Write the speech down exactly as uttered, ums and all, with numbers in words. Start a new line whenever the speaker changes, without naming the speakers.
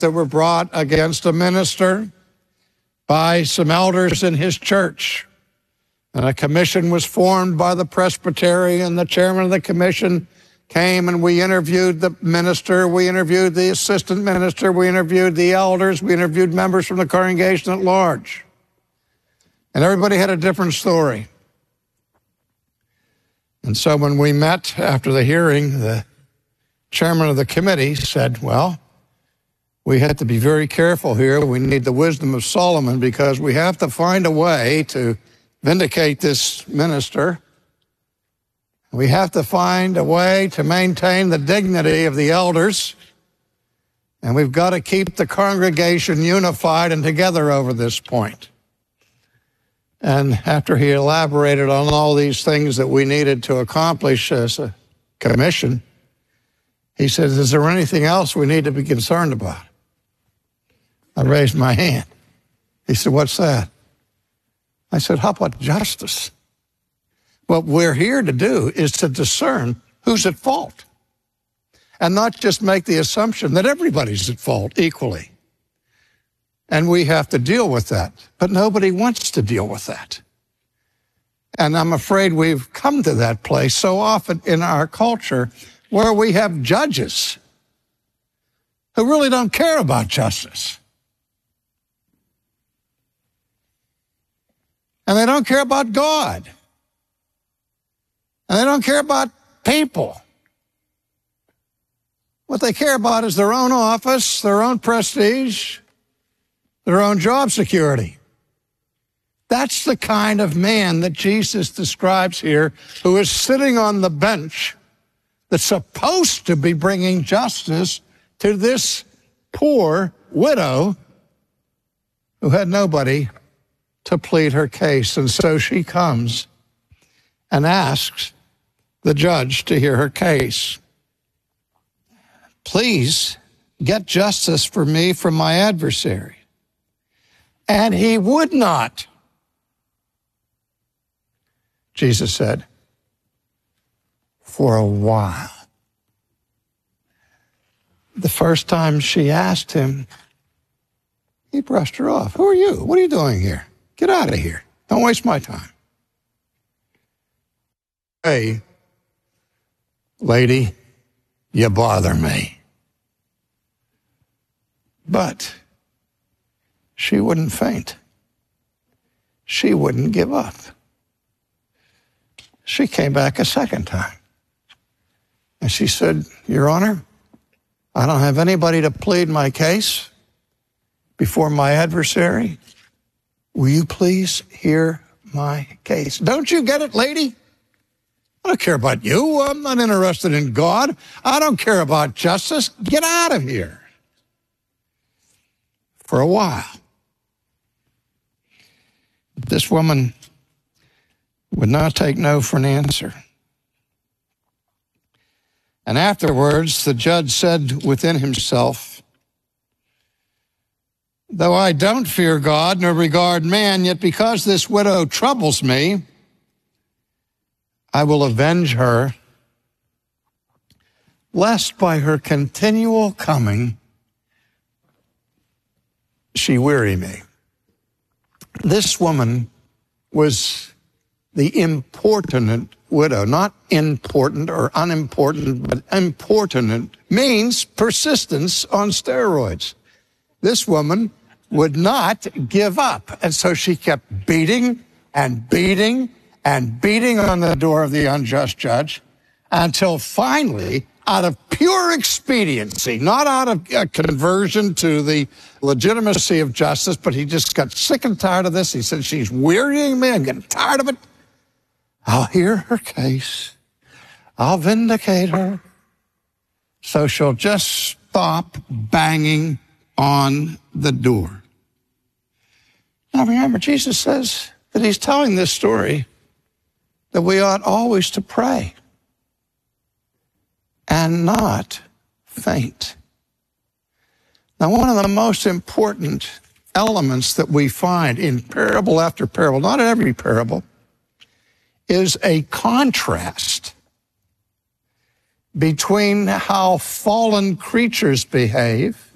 that were brought against a minister by some elders in his church. And a commission was formed by the presbytery, and the chairman of the commission came, and we interviewed the minister, we interviewed the assistant minister, we interviewed the elders, we interviewed members from the congregation at large. And everybody had a different story. And so when we met after the hearing, the chairman of the committee said, well, we have to be very careful here. We need the wisdom of Solomon, because we have to find a way to vindicate this minister. We have to find a way to maintain the dignity of the elders. And we've got to keep the congregation unified and together over this point. And after he elaborated on all these things that we needed to accomplish as a commission, he says, is there anything else we need to be concerned about? I raised my hand. He said, what's that? I said, how about justice? What we're here to do is to discern who's at fault, and not just make the assumption that everybody's at fault equally. And we have to deal with that. But nobody wants to deal with that. And I'm afraid we've come to that place so often in our culture where we have judges who really don't care about justice. And they don't care about God. And they don't care about people. What they care about is their own office, their own prestige, their own job security. That's the kind of man that Jesus describes here, who is sitting on the bench that's supposed to be bringing justice to this poor widow who had nobody to plead her case. And so she comes and asks the judge to hear her case. Please get justice for me from my adversary. And he would not. Jesus said, for a while. The first time she asked him, he brushed her off. Who are you? What are you doing here? Get out of here. Don't waste my time. Hey, lady, you bother me. But she wouldn't faint. She wouldn't give up. She came back a second time. And she said, Your Honor, I don't have anybody to plead my case before my adversary. Will you please hear my case? Don't you get it, lady? I don't care about you. I'm not interested in God. I don't care about justice. Get out of here. For a while. This woman would not take no for an answer. And afterwards, the judge said within himself, though I don't fear God nor regard man, yet because this widow troubles me, I will avenge her, lest by her continual coming she weary me. This woman was the importunate widow, not important or unimportant, but importunate means persistence on steroids. This woman would not give up, and so she kept beating and beating and beating on the door of the unjust judge until finally, out of pure expediency, not out of uh, conversion to the legitimacy of justice, but he just got sick and tired of this. He said, she's wearying me. I'm getting tired of it. I'll hear her case. I'll vindicate her. So she'll just stop banging on the door. Now remember, Jesus says that he's telling this story that we ought always to pray and not faint. Now, one of the most important elements that we find in parable after parable, not in every parable, is a contrast between how fallen creatures behave